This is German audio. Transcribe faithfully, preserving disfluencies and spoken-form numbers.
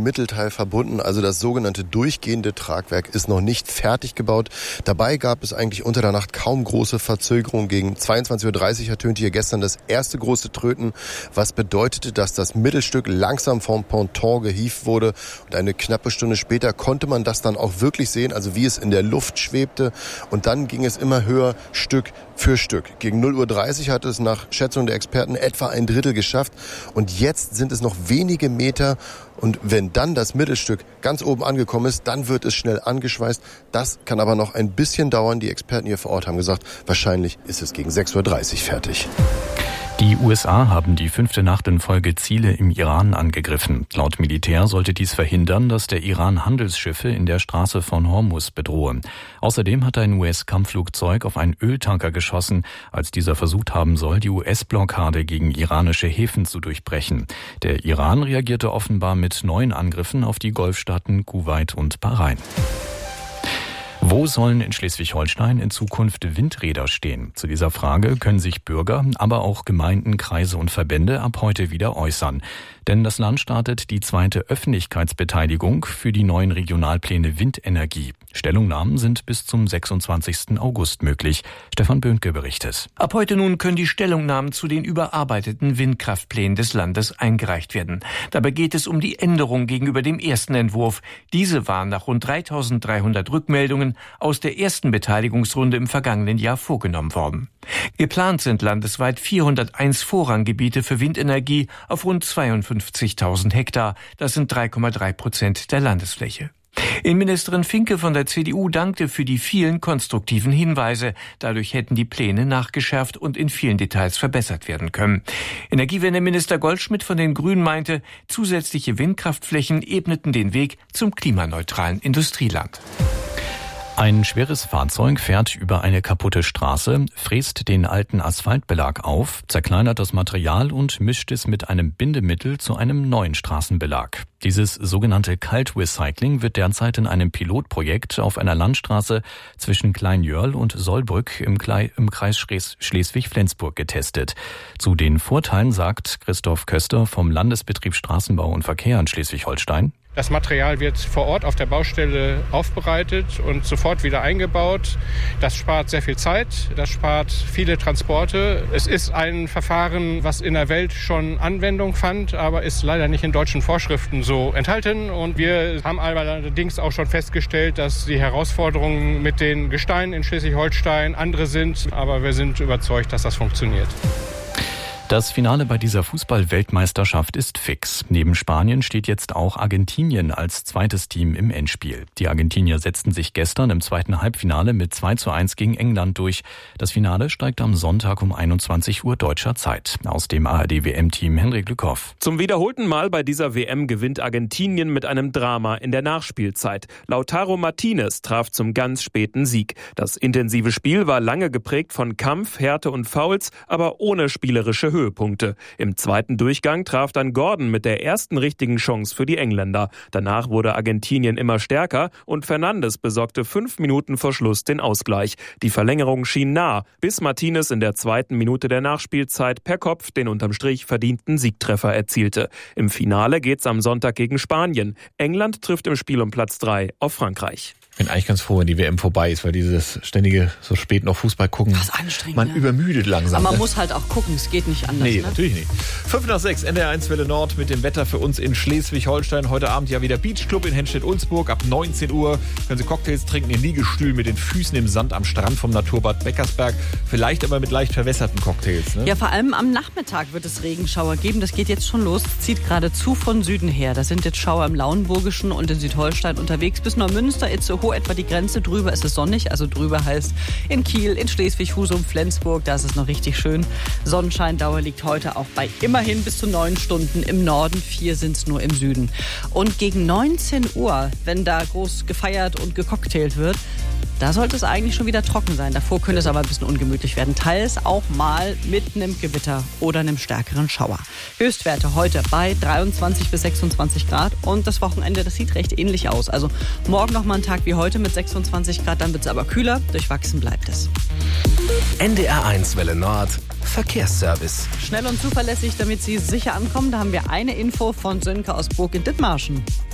Mittelteil verbunden. Also das sogenannte durchgehende Tragwerk ist noch nicht fertig gebaut. Dabei gab es eigentlich unter der Nacht kaum große Verzögerungen. Gegen zweiundzwanzig Uhr dreißig ertönte hier gestern das erste große Tröten, was bedeutete, dass das Mittelstück langsam vom Ponton gehievt wurde. Und eine knappe Stunde später konnte man das dann auch wirklich sehen, also wie es in der Luft schwebte. Und dann ging es immer höher, Stück für Stück. Gegen null Uhr dreißig hat es nach Schätzung der Experten etwa ein Drittel geschafft. Und jetzt sind es noch wenige Meter. Und wenn dann das Mittelstück ganz oben angekommen ist, dann wird es schnell angeschweißt. Das kann aber noch ein bisschen dauern. Die Experten hier vor Ort haben gesagt, wahrscheinlich ist es gegen sechs Uhr dreißig fertig. Die U S A haben die fünfte Nacht in Folge Ziele im Iran angegriffen. Laut Militär sollte dies verhindern, dass der Iran Handelsschiffe in der Straße von Hormuz bedrohe. Außerdem hat ein U S-Kampfflugzeug auf einen Öltanker geschossen, als dieser versucht haben soll, die U S-Blockade gegen iranische Häfen zu durchbrechen. Der Iran reagierte offenbar mit neuen Angriffen auf die Golfstaaten Kuwait und Bahrain. Wo sollen in Schleswig-Holstein in Zukunft Windräder stehen? Zu dieser Frage können sich Bürger, aber auch Gemeinden, Kreise und Verbände ab heute wieder äußern. Denn das Land startet die zweite Öffentlichkeitsbeteiligung für die neuen Regionalpläne Windenergie. Stellungnahmen sind bis zum sechsundzwanzigsten August möglich. Stefan Böhnke berichtet. Ab heute nun können die Stellungnahmen zu den überarbeiteten Windkraftplänen des Landes eingereicht werden. Dabei geht es um die Änderung gegenüber dem ersten Entwurf. Diese waren nach rund dreitausenddreihundert Rückmeldungen aus der ersten Beteiligungsrunde im vergangenen Jahr vorgenommen worden. Geplant sind landesweit vierhunderteins Vorranggebiete für Windenergie auf rund zweiundfünfzigtausend Hektar. Das sind drei Komma drei Prozent der Landesfläche. Innenministerin Finke von der C D U dankte für die vielen konstruktiven Hinweise. Dadurch hätten die Pläne nachgeschärft und in vielen Details verbessert werden können. Energiewendeminister Goldschmidt von den Grünen meinte, zusätzliche Windkraftflächen ebneten den Weg zum klimaneutralen Industrieland. Ein schweres Fahrzeug fährt über eine kaputte Straße, fräst den alten Asphaltbelag auf, zerkleinert das Material und mischt es mit einem Bindemittel zu einem neuen Straßenbelag. Dieses sogenannte Kaltrecycling wird derzeit in einem Pilotprojekt auf einer Landstraße zwischen Kleinjörl und Sollbrück im, Klei- im Kreis Schleswig-Flensburg getestet. Zu den Vorteilen sagt Christoph Köster vom Landesbetrieb Straßenbau und Verkehr in Schleswig-Holstein. Das Material wird vor Ort auf der Baustelle aufbereitet und sofort wieder eingebaut. Das spart sehr viel Zeit, das spart viele Transporte. Es ist ein Verfahren, was in der Welt schon Anwendung fand, aber ist leider nicht in deutschen Vorschriften so enthalten. Und wir haben allerdings auch schon festgestellt, dass die Herausforderungen mit den Gesteinen in Schleswig-Holstein andere sind. Aber wir sind überzeugt, dass das funktioniert. Das Finale bei dieser Fußball-Weltmeisterschaft ist fix. Neben Spanien steht jetzt auch Argentinien als zweites Team im Endspiel. Die Argentinier setzten sich gestern im zweiten Halbfinale mit zwei zu eins gegen England durch. Das Finale steigt am Sonntag um einundzwanzig Uhr deutscher Zeit. Aus dem A R D-W M-Team Henrik Lückhoff. Zum wiederholten Mal bei dieser W M gewinnt Argentinien mit einem Drama in der Nachspielzeit. Lautaro Martinez traf zum ganz späten Sieg. Das intensive Spiel war lange geprägt von Kampf, Härte und Fouls, aber ohne spielerische Höhepunkte. Im zweiten Durchgang traf dann Gordon mit der ersten richtigen Chance für die Engländer. Danach wurde Argentinien immer stärker und Fernandes besorgte fünf Minuten vor Schluss den Ausgleich. Die Verlängerung schien nah, bis Martinez in der zweiten Minute der Nachspielzeit per Kopf den unterm Strich verdienten Siegtreffer erzielte. Im Finale geht's am Sonntag gegen Spanien. England trifft im Spiel um Platz drei auf Frankreich. Ich bin eigentlich ganz froh, wenn die W M vorbei ist, weil dieses ständige, so spät noch Fußball gucken, das ist anstrengend, man ne? übermüdet langsam. Aber man ne? muss halt auch gucken, es geht nicht anders. Nee, ne? natürlich nicht. fünf nach sechs, N D R eins Welle Nord mit dem Wetter für uns in Schleswig-Holstein. Heute Abend ja wieder Beachclub in Henstedt-Ulzburg. Ab neunzehn Uhr können Sie Cocktails trinken in Liegestühlen mit den Füßen im Sand am Strand vom Naturbad Beckersberg. Vielleicht aber mit leicht verwässerten Cocktails. Ne? Ja, vor allem am Nachmittag wird es Regenschauer geben. Das geht jetzt schon los, zieht geradezu von Süden her. Da sind jetzt Schauer im Lauenburgischen und in Südholstein unterwegs. Bis Neumünster, Itzehoe etwa die Grenze. Drüber ist es sonnig, also drüber heißt in Kiel, in Schleswig, Husum, Flensburg, da ist es noch richtig schön. Sonnenscheindauer liegt heute auch bei immerhin bis zu neun Stunden im Norden, vier sind es nur im Süden. Und gegen neunzehn Uhr, wenn da groß gefeiert und gecocktails wird, da sollte es eigentlich schon wieder trocken sein. Davor könnte es aber ein bisschen ungemütlich werden. Teils auch mal mit einem Gewitter oder einem stärkeren Schauer. Höchstwerte heute bei dreiundzwanzig bis sechsundzwanzig Grad. Und das Wochenende, das sieht recht ähnlich aus. Also morgen noch mal ein Tag wie heute mit sechsundzwanzig Grad. Dann wird es aber kühler. Durchwachsen bleibt es. N D R eins Welle Nord. Verkehrsservice. Schnell und zuverlässig, damit Sie sicher ankommen. Da haben wir eine Info von Sönke aus Burg in Dithmarschen.